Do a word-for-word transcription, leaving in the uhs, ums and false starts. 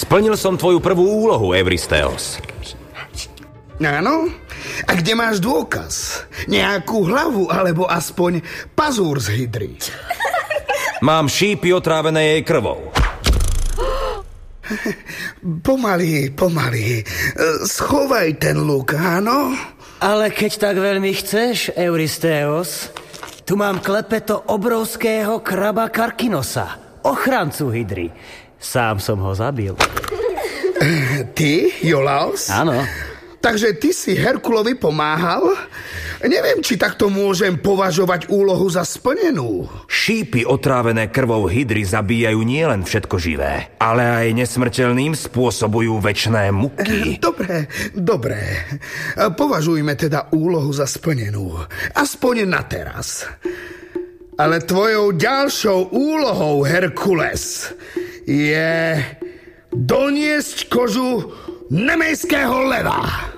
Splnil som tvoju prvú úlohu, Eurystheos. Áno? A kde máš dôkaz? Nejakú hlavu, alebo aspoň pazúr z hydry? Mám šípy otrávené jej krvou. Pomaly, pomaly. Schovaj ten luk, áno? Ale keď tak veľmi chceš, Eurystheos, tu mám klepeto obrovského kraba Karkinosa, ochrancu hydry. Sám som ho zabil. Ty, Iolaos? Áno. Takže ty si Herkulovi pomáhal? Neviem, či takto môžem považovať úlohu za splnenú. Šípy otrávené krvou hydry zabíjajú nielen všetko živé, ale aj nesmrteľným spôsobujú večné muky. Dobre, dobre. Považujme teda úlohu za splnenú. Aspoň na teraz. Ale tvojou ďalšou úlohou, Herkules, je doniesť kožu nemejského leva.